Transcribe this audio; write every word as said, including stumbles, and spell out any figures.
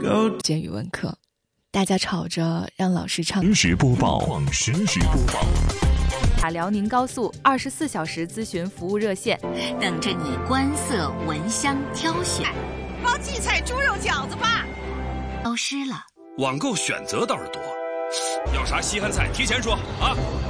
见语文课，大家吵着让老师唱。 实时播报，实时播报。 打辽宁高速二十四小时咨询服务热线， 等着你观色闻香挑选。 包荠菜猪肉饺子吧。 消失了。 网购选择倒是多，要啥稀罕菜提前说啊。